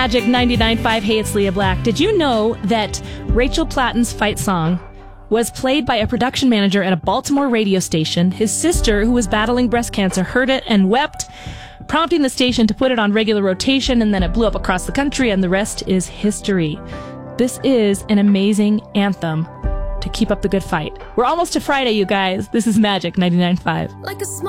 Magic 99.5. Hey, it's Leah Black. Did you know that Rachel Platten's fight song was played by a production manager at a Baltimore radio station? His sister, who was battling breast cancer, heard it and wept, prompting the station to put it on regular rotation, and then it blew up across the country, and the rest is history. This is an amazing anthem to keep up the good fight. We're almost to Friday, you guys. This is Magic 99.5. Like a small